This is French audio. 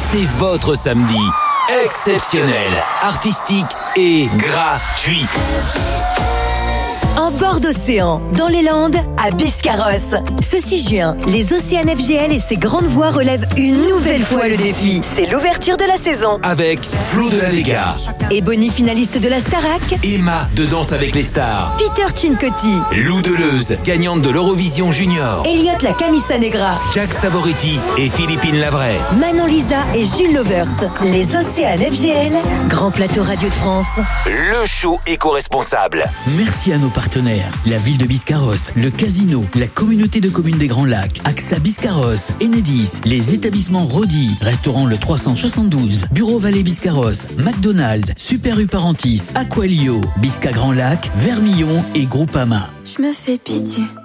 c'est votre samedi. Exceptionnel, artistique et gratuit. En bord d'océan, dans les Landes, à Biscarrosse. Ce 6 juin, les Océanes FGL et ses grandes voix relèvent une nouvelle fois le défi. C'est l'ouverture de la saison. Avec Flo de la Vega, Ebony, finaliste de la Starac. Emma de Danse avec les stars, Peter Cincotti. Lou Deleuze, gagnante de l'Eurovision Junior, Elliot la Camisa Negra. Jack Savoretti et Philippine Lavray. Manon Lisa et Jules Lovert. Les Océanes FGL, Grand Plateau Radio de France. Le show éco-responsable. Merci à nos partenaires, la ville de Biscarrosse, le casino, la communauté de communes des Grands Lacs, AXA Biscarrosse, Enedis, les établissements Rodi, restaurant le 372, Bureau Vallée Biscarrosse, McDonald's, Super U Parentis, Aqualio, Bisca Grand Lac, Vermillon et Groupama. Je me fais pitié.